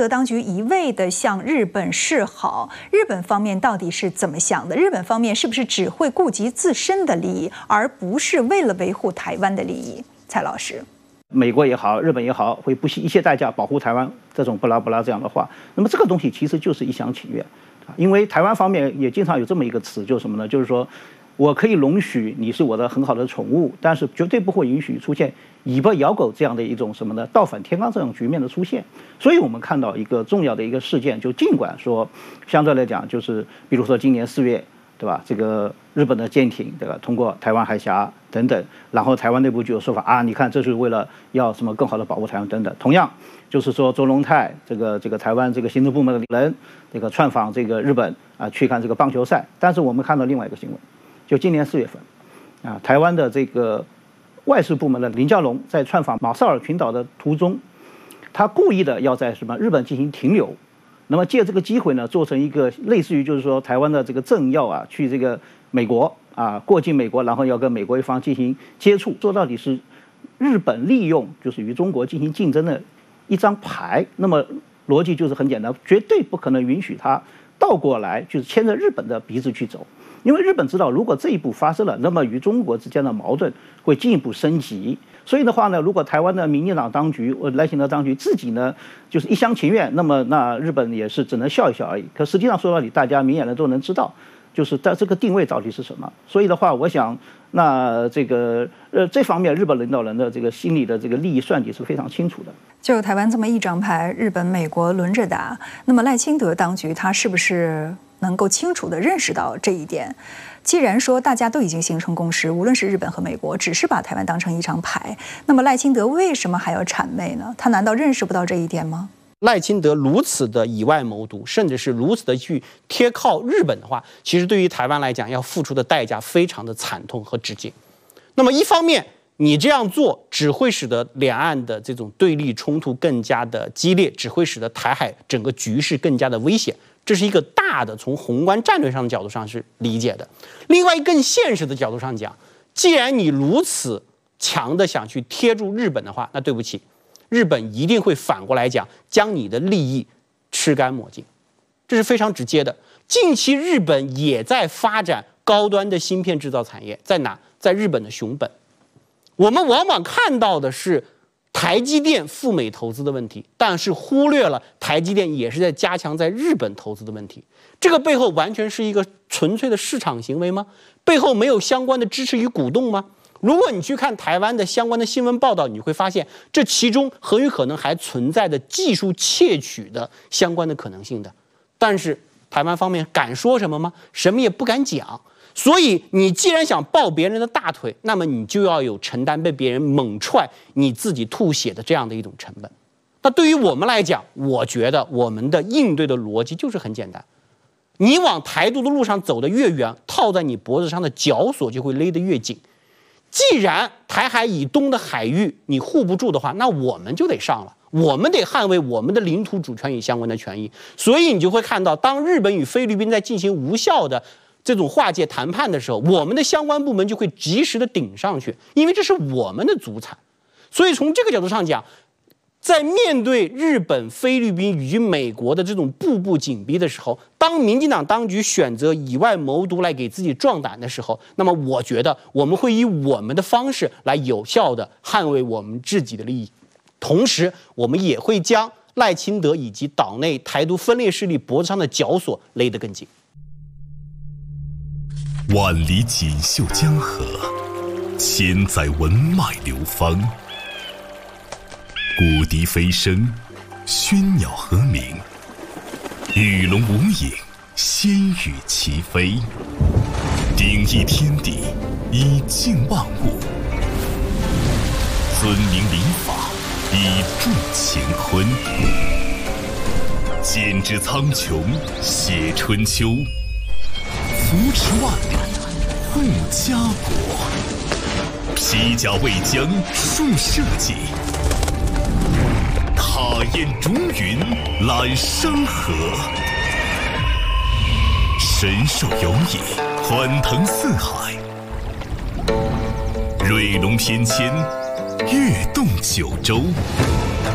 德当局一味地向日本示好，日本方面到底是怎么想的？日本方面是不是只会顾及自身的利益，而不是为了维护台湾的利益？蔡老师， 美国也好，日本也好，会不惜一切代价保护台湾，这种不拉不拉这样的话，那么这个东西其实就是一厢情愿，因为台湾方面也经常有这么一个词，就是什么呢？就是说，我可以容许你是我的很好的宠物，但是绝对不会允许出现尾巴咬狗这样的一种什么呢？倒反天罡这种局面的出现。所以我们看到一个重要的一个事件，就尽管说相对来讲，就是比如说今年4月，对吧？这个日本的舰艇，对吧？通过台湾海峡等等，然后台湾内部就有说法啊，你看这是为了要什么更好的保护台湾等等。同样就是说周龙泰这个台湾这个行政部门的人，这个窜访这个日本啊，去看这个棒球赛。但是我们看到另外一个新闻，就今年4月份，啊，台湾的这个外事部门的林佳龙在窜访马绍尔群岛的途中，他故意的要在什么日本进行停留，那么借这个机会呢，做成一个类似于就是说台湾的这个政要啊，去这个美国啊，过境美国，然后要跟美国一方进行接触，说到底是日本利用就是与中国进行竞争的一张牌。那么逻辑就是很简单，绝对不可能允许他倒过来就是牵着日本的鼻子去走。因为日本知道，如果这一步发生了，那么与中国之间的矛盾会进一步升级。所以的话呢，如果台湾的民进党当局、赖清德当局自己呢，就是一厢情愿，那日本也是只能笑一笑而已。可实际上说到底，大家明眼人都能知道，就是在这个定位到底是什么。所以的话，我想，那这方面日本领导人的这个心理的这个利益算计是非常清楚的。 就台湾这么一张牌，日本、美国轮着打，那么赖清德当局他是不是能够清楚地认识到这一点？既然说大家都已经形成共识，无论是日本和美国，只是把台湾当成一张牌，那么赖清德为什么还要谄媚呢？他难道认识不到这一点吗？ 赖清德如此的以外谋独，甚至是如此的去贴靠日本的话，其实对于台湾来讲，要付出的代价非常的惨痛和直接。那么一方面，你这样做只会使得两岸的这种对立冲突更加的激烈，只会使得台海整个局势更加的危险。这是一个大的从宏观战略上的角度上是理解的。另外一个更现实的角度上讲，既然你如此强的想去贴住日本的话，那对不起，日本一定会反过来讲，将你的利益吃干抹净，这是非常直接的。近期日本也在发展高端的芯片制造产业，在哪？在日本的熊本。我们往往看到的是台积电赴美投资的问题，但是忽略了台积电也是在加强在日本投资的问题。这个背后完全是一个纯粹的市场行为吗？背后没有相关的支持与鼓动吗？如果你去看台湾的相关的新闻报道，你会发现这其中很有可能还存在的技术窃取的相关的可能性的。但是台湾方面敢说什么吗？什么也不敢讲。所以你既然想抱别人的大腿，那么你就要有承担被别人猛踹你自己吐血的这样的一种成本。那对于我们来讲，我觉得我们的应对的逻辑就是很简单，你往台独的路上走得越远，套在你脖子上的绞索就会勒得越紧。既然台海以东的海域你护不住的话，那我们就得上了，我们得捍卫我们的领土主权与相关的权益。所以你就会看到，当日本与菲律宾在进行无效的这种划界谈判的时候，我们的相关部门就会及时的顶上去，因为这是我们的祖产。所以从这个角度上讲，在面对日本、菲律宾与美国的这种步步紧逼的时候，当民进党当局选择以外谋独来给自己壮胆的时候，那么我觉得我们会以我们的方式来有效的捍卫我们自己的利益，同时我们也会将赖清德以及岛内台独分裂势力脖子上的绞索勒得更紧。 万里锦绣江河，千载文脉流芳。古笛飞声，喧鸟和鸣，与龙无影，仙羽齐飞。鼎益天地，以静万物；尊明礼法，以重乾坤。剪纸苍穹，写春秋。扶持万里，护家国；披甲为将，树社稷；踏雁逐云，揽山河；神兽游弋，欢腾四海；瑞龙翩跹，跃动九州。